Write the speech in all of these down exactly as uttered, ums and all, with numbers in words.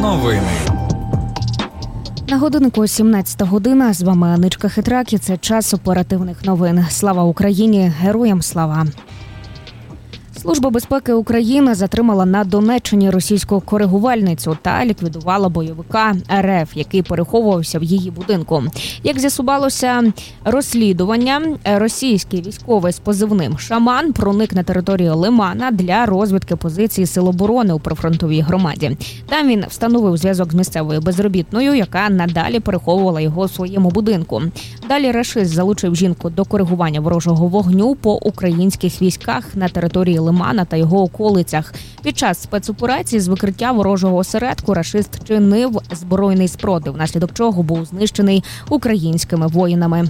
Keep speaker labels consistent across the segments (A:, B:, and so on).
A: Новини.
B: На годиннику сімнадцята година. З вами Аничка Хитрак і це час оперативних новин. Слава Україні! Героям слава! Служба безпеки України затримала на Донеччині російську коригувальницю та ліквідувала бойовика РФ, який переховувався в її будинку. Як з'ясувалося розслідування, російський військовий з позивним «Шаман» проник на територію Лимана для розвідки позицій Сил оборони у прифронтовій громаді. Там він встановив зв'язок з місцевою безробітною, яка надалі переховувала його у своєму будинку. Далі рашист залучив жінку до коригування ворожого вогню по українських військах на території Лимана та його околицях. Під час спецоперації з викриття ворожого осередку рашист чинив збройний спротив, внаслідок чого був знищений українськими воїнами.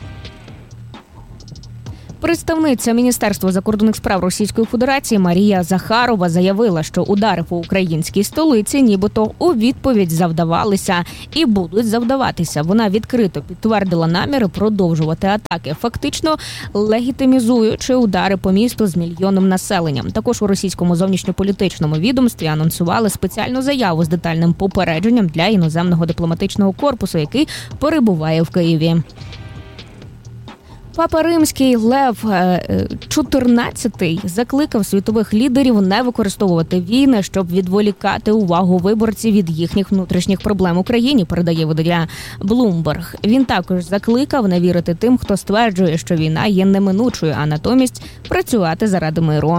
B: Представниця Міністерства закордонних справ Російської Федерації Марія Захарова заявила, що удари по українській столиці нібито у відповідь завдавалися і будуть завдаватися. Вона відкрито підтвердила наміри продовжувати атаки, фактично легітимізуючи удари по місту з мільйонним населенням. Також у російському зовнішньополітичному відомстві анонсували спеціальну заяву з детальним попередженням для іноземного дипломатичного корпусу, який перебуває в Києві. Папа Римський Лев чотирнадцятий закликав світових лідерів не використовувати війни, щоб відволікати увагу виборців від їхніх внутрішніх проблем у країні, передає видання Bloomberg. Він також закликав не вірити тим, хто стверджує, що війна є неминучою, а натомість працювати заради миру.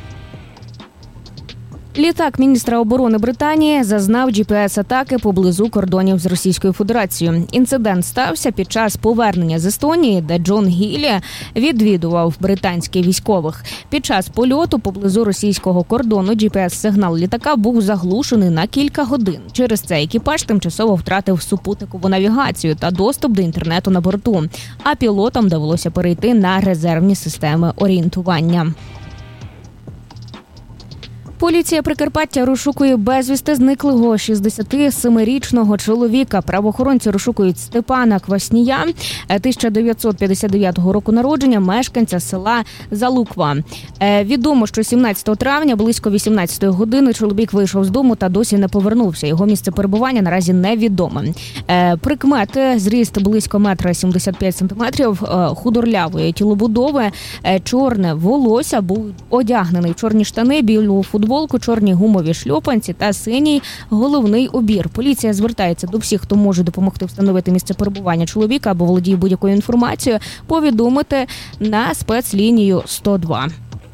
B: Літак міністра оборони Британії зазнав джі пі ес-атаки поблизу кордонів з Російською Федерацією. Інцидент стався під час повернення з Естонії, де Джон Гіллі відвідував британських військових. Під час польоту поблизу російського кордону джі пі ес-сигнал літака був заглушений на кілька годин. Через це екіпаж тимчасово втратив супутникову навігацію та доступ до інтернету на борту, а пілотам довелося перейти на резервні системи орієнтування. Поліція Прикарпаття розшукує безвісти зниклого шістдесятисемирічного чоловіка. Правоохоронці розшукують Степана Кваснія, тисяча дев'ятсот п'ятдесят дев'ятого року народження, мешканця села Залуква. Відомо, що сімнадцятого травня близько вісімнадцятої години чоловік вийшов з дому та досі не повернувся. Його місце перебування наразі невідоме. Прикмети: зріст близько метра сімдесят п'ять сантиметрів, худорлявої тілобудови, чорне волосся, був одягнений в чорні штани, білу футболку, чорні гумові шльопанці та синій головний убір. Поліція звертається до всіх, хто може допомогти встановити місце перебування чоловіка або володіє будь-якою інформацією, повідомити на спецлінію сто два.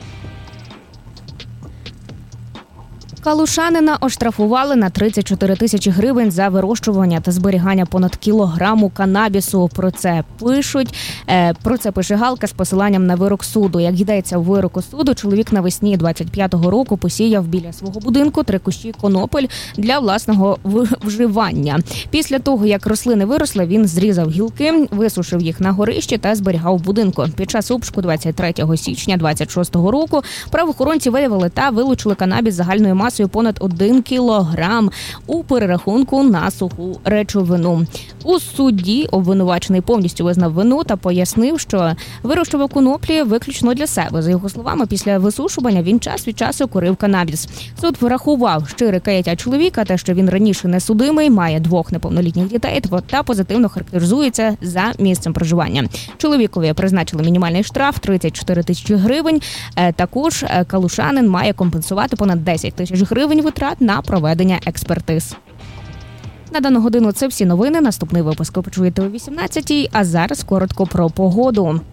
B: Калушанина оштрафували на тридцять чотири тисячі гривень за вирощування та зберігання понад кілограму канабісу. Про це пишуть, про це пише Галка з посиланням на вирок суду. Як йдеться в вироку суду, чоловік навесні двадцять п'ятого року посіяв біля свого будинку три кущі конопель для власного вживання. Після того, як рослини виросли, він зрізав гілки, висушив їх на горищі та зберігав в будинку. Під час обшуку двадцять третього січня двадцять шостого року правоохоронці виявили та вилучили канабіс загальною масою понад один кілограм у перерахунку на суху речовину. У суді обвинувачений повністю визнав вину та пояснив, що вирощував коноплі виключно для себе. За його словами, після висушування він час від часу курив канабіс. Суд врахував щире каяття чоловіка, те, що він раніше не судимий, має двох неповнолітніх дітей та позитивно характеризується за місцем проживання. Чоловікові призначили мінімальний штраф тридцять чотири тисячі гривень. Також калушанин має компенсувати понад десять тисяч гривень витрат на проведення експертиз. На дану годину це всі новини. Наступний випуск ви почуєте о вісімнадцятій, а зараз коротко про погоду.